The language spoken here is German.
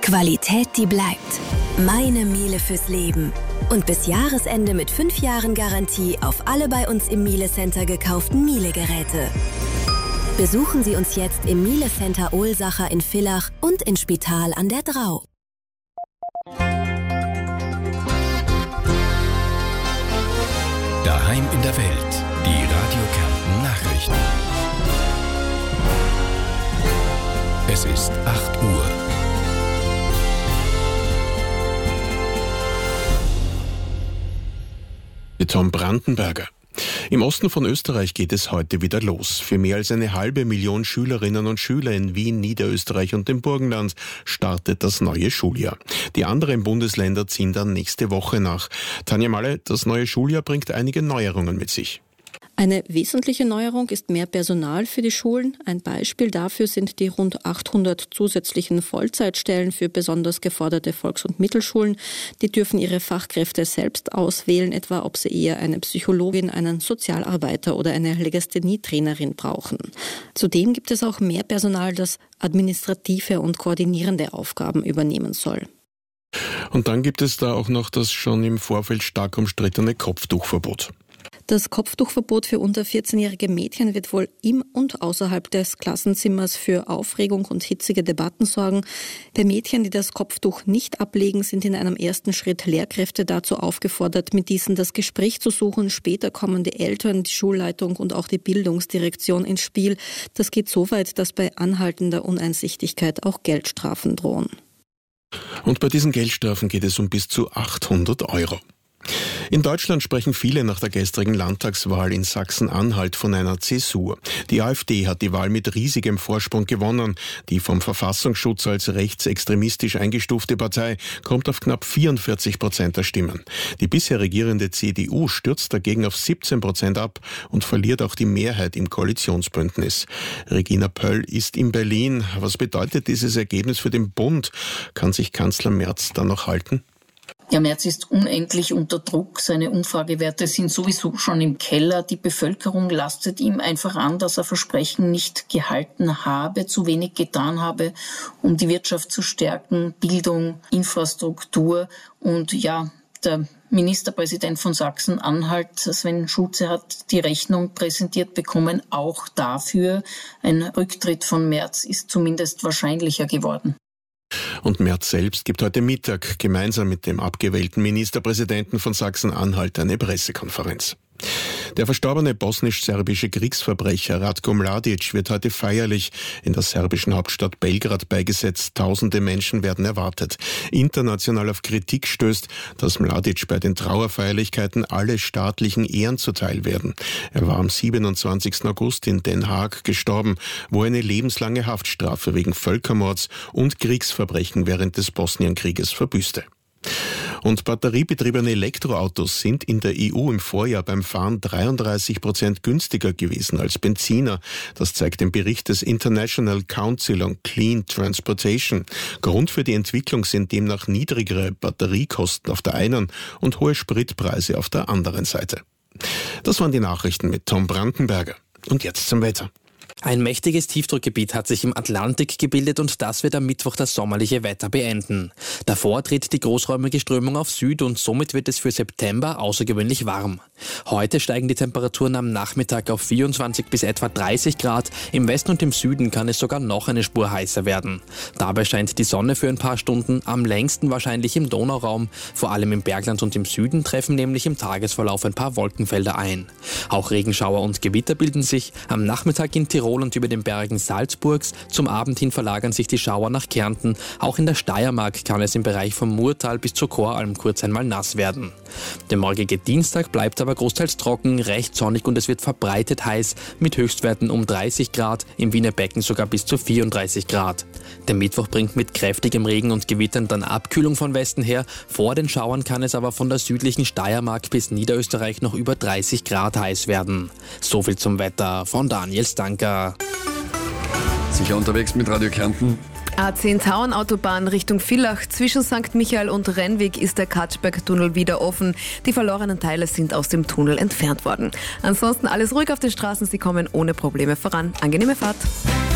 Qualität, die bleibt. Meine Miele fürs Leben. Und bis Jahresende mit 5 Jahren Garantie auf alle bei uns im Miele Center gekauften Miele-Geräte. Besuchen Sie uns jetzt im Miele Center Ohlsacher in Villach und in Spital an der Drau. Daheim in der Welt. Die Radio Kärnten Nachrichten. Es ist 8 Uhr. Mit Tom Brandenberger. Im Osten von Österreich geht es heute wieder los. Für mehr als 500.000 Schülerinnen und Schüler in Wien, Niederösterreich und dem Burgenland startet das neue Schuljahr. Die anderen Bundesländer ziehen dann nächste Woche nach. Tanja Malle, das neue Schuljahr bringt einige Neuerungen mit sich. Eine wesentliche Neuerung ist mehr Personal für die Schulen. Ein Beispiel dafür sind die rund 800 zusätzlichen Vollzeitstellen für besonders geforderte Volks- und Mittelschulen. Die dürfen ihre Fachkräfte selbst auswählen, etwa ob sie eher eine Psychologin, einen Sozialarbeiter oder eine Legasthenie-Trainerin brauchen. Zudem gibt es auch mehr Personal, das administrative und koordinierende Aufgaben übernehmen soll. Und dann gibt es da auch noch das schon im Vorfeld stark umstrittene Kopftuchverbot. Das Kopftuchverbot für unter 14-jährige Mädchen wird wohl im und außerhalb des Klassenzimmers für Aufregung und hitzige Debatten sorgen. Bei Mädchen, die das Kopftuch nicht ablegen, sind in einem ersten Schritt Lehrkräfte dazu aufgefordert, mit diesen das Gespräch zu suchen. Später kommen die Eltern, die Schulleitung und auch die Bildungsdirektion ins Spiel. Das geht so weit, dass bei anhaltender Uneinsichtigkeit auch Geldstrafen drohen. Und bei diesen Geldstrafen geht es um bis zu 800 €. In Deutschland sprechen viele nach der gestrigen Landtagswahl in Sachsen-Anhalt von einer Zäsur. Die AfD hat die Wahl mit riesigem Vorsprung gewonnen. Die vom Verfassungsschutz als rechtsextremistisch eingestufte Partei kommt auf knapp 44% der Stimmen. Die bisher regierende CDU stürzt dagegen auf 17% ab und verliert auch die Mehrheit im Koalitionsbündnis. Regina Pöll ist in Berlin. Was bedeutet dieses Ergebnis für den Bund? Kann sich Kanzler Merz da noch halten? Ja, Merz ist unendlich unter Druck. Seine Umfragewerte sind sowieso schon im Keller. Die Bevölkerung lastet ihm einfach an, dass er Versprechen nicht gehalten habe, zu wenig getan habe, um die Wirtschaft zu stärken, Bildung, Infrastruktur. Und ja, der Ministerpräsident von Sachsen-Anhalt, Sven Schulze, hat die Rechnung präsentiert bekommen, auch dafür. Ein Rücktritt von Merz ist zumindest wahrscheinlicher geworden. Und Merz selbst gibt heute Mittag gemeinsam mit dem abgewählten Ministerpräsidenten von Sachsen-Anhalt eine Pressekonferenz. Der verstorbene bosnisch-serbische Kriegsverbrecher Ratko Mladic wird heute feierlich in der serbischen Hauptstadt Belgrad beigesetzt. Tausende Menschen werden erwartet. International auf Kritik stößt, dass Mladic bei den Trauerfeierlichkeiten alle staatlichen Ehren zuteil werden. Er war am 27. August in Den Haag gestorben, wo er eine lebenslange Haftstrafe wegen Völkermords und Kriegsverbrechen während des Bosnienkrieges verbüßte. Und batteriebetriebene Elektroautos sind in der EU im Vorjahr beim Fahren 33% günstiger gewesen als Benziner. Das zeigt ein Bericht des International Council on Clean Transportation. Grund für die Entwicklung sind demnach niedrigere Batteriekosten auf der einen und hohe Spritpreise auf der anderen Seite. Das waren die Nachrichten mit Tom Brandenberger. Und jetzt zum Wetter. Ein mächtiges Tiefdruckgebiet hat sich im Atlantik gebildet und das wird am Mittwoch das sommerliche Wetter beenden. Davor tritt die großräumige Strömung auf Süd und somit wird es für September außergewöhnlich warm. Heute steigen die Temperaturen am Nachmittag auf 24 bis etwa 30 Grad. Im Westen und im Süden kann es sogar noch eine Spur heißer werden. Dabei scheint die Sonne für ein paar Stunden, am längsten wahrscheinlich im Donauraum. Vor allem im Bergland und im Süden treffen nämlich im Tagesverlauf ein paar Wolkenfelder ein. Auch Regenschauer und Gewitter bilden sich. Am Nachmittag in Tirol und über den Bergen Salzburgs. Zum Abend hin verlagern sich die Schauer nach Kärnten. Auch in der Steiermark kann es im Bereich vom Murtal bis zur Choralm kurz einmal nass werden. Der morgige Dienstag bleibt aber großteils trocken, recht sonnig und es wird verbreitet heiß mit Höchstwerten um 30 Grad, im Wiener Becken sogar bis zu 34 Grad. Der Mittwoch bringt mit kräftigem Regen und Gewittern dann Abkühlung von Westen her. Vor den Schauern kann es aber von der südlichen Steiermark bis Niederösterreich noch über 30 Grad heiß werden. Soviel zum Wetter von Daniel Stanker. Sicher unterwegs mit Radio Kärnten. A10 Tauern-Autobahn Richtung Villach. Zwischen St. Michael und Rennweg ist der Katschberg-Tunnel wieder offen. Die verlorenen Teile sind aus dem Tunnel entfernt worden. Ansonsten alles ruhig auf den Straßen. Sie kommen ohne Probleme voran. Angenehme Fahrt.